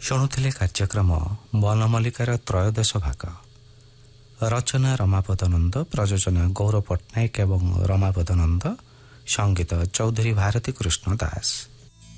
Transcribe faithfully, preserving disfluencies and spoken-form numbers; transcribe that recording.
ଶୁଣୁଥିଲେ କାର୍ଯ୍ୟକ୍ରମ ବନମଲ୍ଲିକାର ତ୍ରୟୋଦଶ ଭାଗ। ରଚନା ରମାପଦ ନନ୍ଦ, ପ୍ରଯୋଜନା ଗୌରବ ପଟ୍ଟନାୟକ ଏବଂ ରମାପଦ ନନ୍ଦ, ସଙ୍ଗୀତ ଚୌଧୁରୀ ଭାରତୀ କୃଷ୍ଣ ଦାସ।